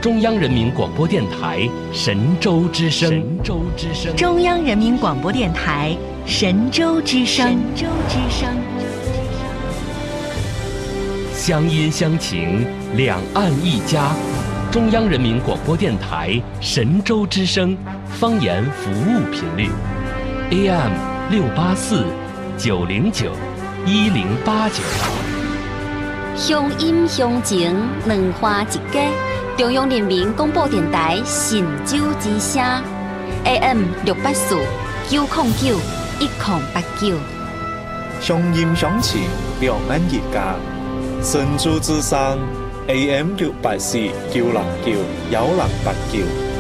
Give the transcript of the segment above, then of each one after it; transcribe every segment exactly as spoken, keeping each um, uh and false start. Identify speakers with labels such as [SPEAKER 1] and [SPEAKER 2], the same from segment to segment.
[SPEAKER 1] 中央人民广播电台神州之声。神州之声。
[SPEAKER 2] 中央人民广播电台神州之声。神州之声。
[SPEAKER 1] 乡音乡情，两岸一家。中央人民广播电台神州之声方言服务频率 A M 六八四九零九一零八九。
[SPEAKER 3] 乡音乡情，两花一家。中央人民广播电台神州之声 A M 六八四九零九一零八九。
[SPEAKER 4] 乡音乡情，两岸一家。神州之声 A M 六八四九零九一零八九。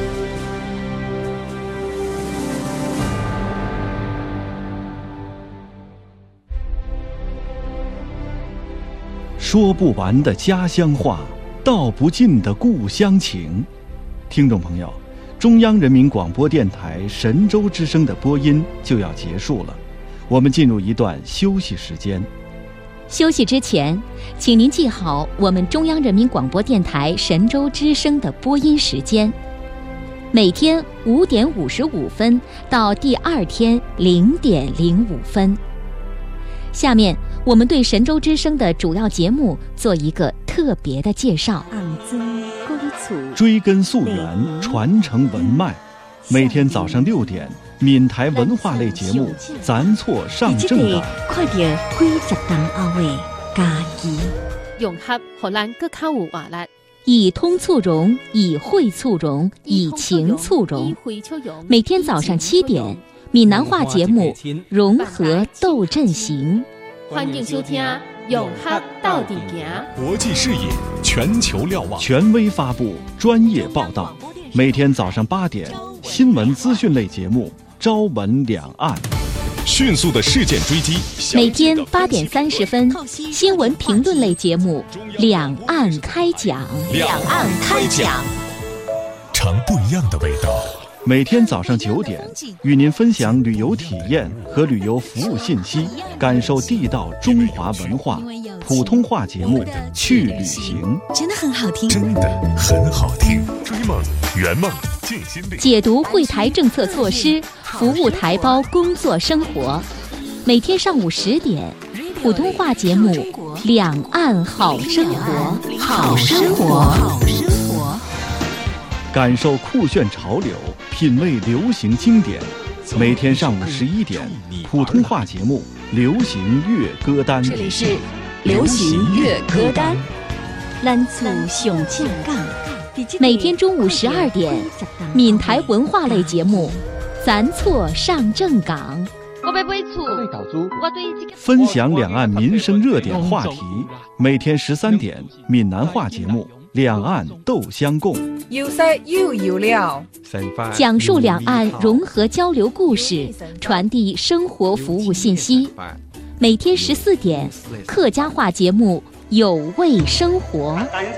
[SPEAKER 5] 说不完的家乡话，道不尽的故乡情。听众朋友，中央人民广播电台神州之声的播音就要结束了，我们进入一段休息时间。
[SPEAKER 6] 休息之前，请您记好我们中央人民广播电台神州之声的播音时间：每天五点五十五分到第二天零点零五分。下面我们对神州之声的主要节目做一个特别的介绍。
[SPEAKER 5] 追根溯源，传承文脉。每天早上六点，闽台文化类节目《咱错上正港》。
[SPEAKER 2] 快点几十档后的家己，
[SPEAKER 7] 融合荷兰更较有活力。
[SPEAKER 6] 以通促融，以会促融，以情促融。每天早上七点，闽南话节目《融合斗阵行》。
[SPEAKER 7] 欢迎收听《融合到底行》。
[SPEAKER 8] 国际视野，全球瞭望，
[SPEAKER 5] 权威发布，专业报道。每天早上八点，新闻资讯类节目《朝闻两岸》。
[SPEAKER 8] 迅速的事件追击。
[SPEAKER 6] 每天八点三十分，新闻评论类节目《两岸开讲》。
[SPEAKER 8] 两岸开讲，尝不一样的味道。
[SPEAKER 5] 每天早上九点，与您分享旅游体验和旅游服务信息，感受地道中华文化。普通话节目《去旅行》
[SPEAKER 2] 真的很好听，
[SPEAKER 8] 真的很好听。追梦圆梦尽心力，
[SPEAKER 6] 解读会台政策措施，服务台胞工作生活。每天上午十点，普通话节目《两岸好生活》。
[SPEAKER 2] 好生活，好生活。
[SPEAKER 5] 感受酷炫潮流，品味流行经典。每天上午十一点，普通话节目《流行乐歌单》。
[SPEAKER 2] 这里是流行乐歌单。咱厝上正港。
[SPEAKER 6] 每天中午十二点，闽台文化类节目《咱错上正港》。
[SPEAKER 7] 我要买厝，我对
[SPEAKER 5] 分享两岸民生热点话题。每天十三点，闽南话节目《两岸斗相共》。
[SPEAKER 9] 有色又有料，
[SPEAKER 6] 讲述两岸融合交流故事，传递生活服务信息。每天十四点，客家话节目《有味生活》，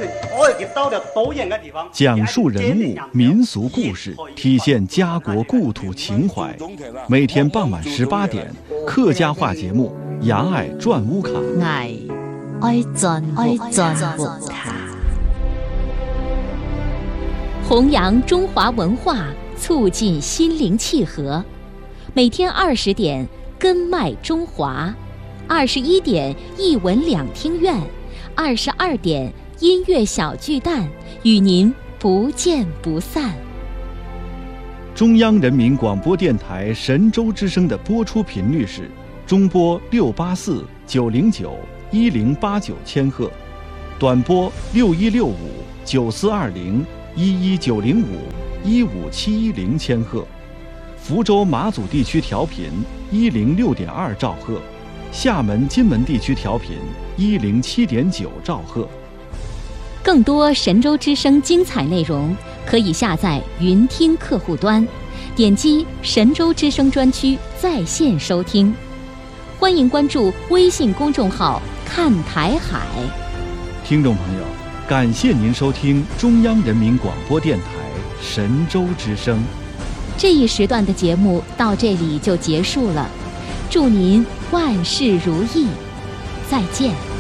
[SPEAKER 5] 讲述人物民俗故事，体现家国故土情怀。每天傍晚十八点，客家话节目《牙爱转屋卡》。
[SPEAKER 2] 爱爱转爱转屋卡。
[SPEAKER 6] 弘扬中华文化，促进心灵契合。每天二十点，根脉中华；二十一点，一文两厅院；二十二点，音乐小巨蛋，与您不见不散。
[SPEAKER 5] 中央人民广播电台神州之声的播出频率是中波六八四九零九一零八九千赫，短波六一六五九四二零一一九零五一五七一零千赫，福州马祖地区调频一零六点二兆赫，厦门金门地区调频一零七点九兆赫。
[SPEAKER 6] 更多神州之声精彩内容，可以下载云听客户端，点击神州之声专区在线收听。欢迎关注微信公众号看台海。
[SPEAKER 5] 听众朋友，感谢您收听中央人民广播电台神州之声。
[SPEAKER 6] 这一时段的节目到这里就结束了，祝您万事如意，再见。